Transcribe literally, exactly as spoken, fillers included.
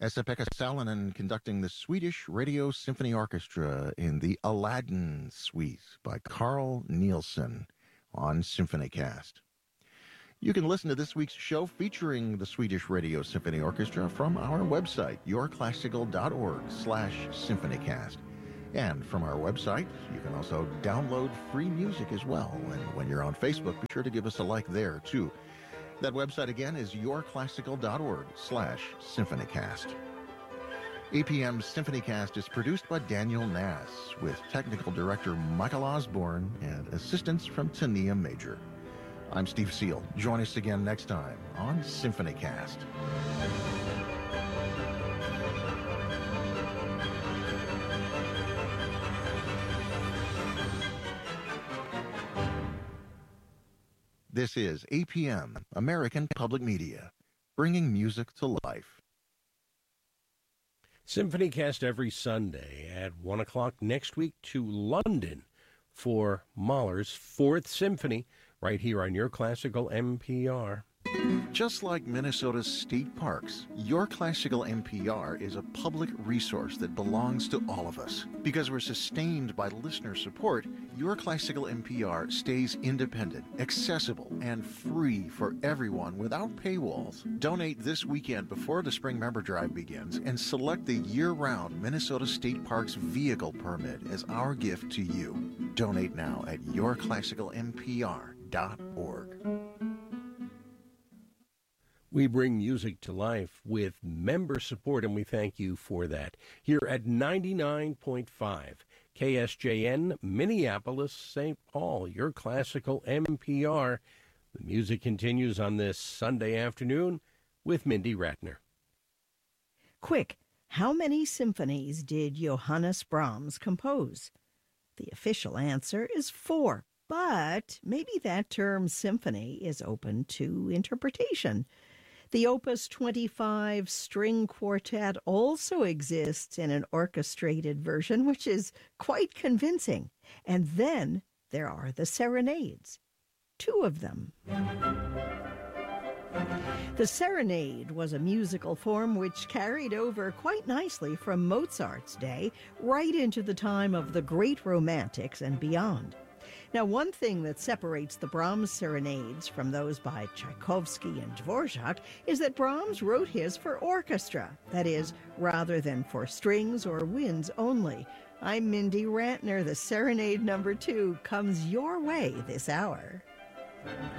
Esa-Pekka Salonen conducting the Swedish Radio Symphony Orchestra in the Aladdin Suite by Carl Nielsen on SymphonyCast. You can listen to this week's show featuring the Swedish Radio Symphony Orchestra from our website, yourclassical.org slash symphonycast. And from our website, you can also download free music as well. And when you're on Facebook, be sure to give us a like there, too. That website again is yourclassical.org slash symphonycast. A P M's SymphonyCast is produced by Daniel Nass, with technical director Michael Osborne and assistance from Tania Major. I'm Steve Seal. Join us again next time on SymphonyCast. This is A P M, American Public Media, bringing music to life. SymphonyCast every Sunday at one o'clock next week to London for Mahler's Fourth Symphony, right here on Your Classical N P R. Just like Minnesota's state parks, Your Classical N P R is a public resource that belongs to all of us. Because we're sustained by listener support, Your Classical N P R stays independent, accessible, and free for everyone without paywalls. Donate this weekend before the spring member drive begins and select the year-round Minnesota State Parks vehicle permit as our gift to you. Donate now at your classical n p r dot org. We bring music to life with member support, and we thank you for that. Here at ninety-nine point five K S J N, Minneapolis, Saint Paul, Your Classical N P R. The music continues on this Sunday afternoon with Mindy Ratner. Quick, how many symphonies did Johannes Brahms compose? The official answer is four, but maybe that term symphony is open to interpretation. The Opus twenty-five string quartet also exists in an orchestrated version, which is quite convincing. And then there are the serenades, two of them. The serenade was a musical form which carried over quite nicely from Mozart's day right into the time of the great Romantics and beyond. Now, one thing that separates the Brahms serenades from those by Tchaikovsky and Dvorak is that Brahms wrote his for orchestra, that is, rather than for strings or winds only. I'm Mindy Ratner. The serenade number two comes your way this hour.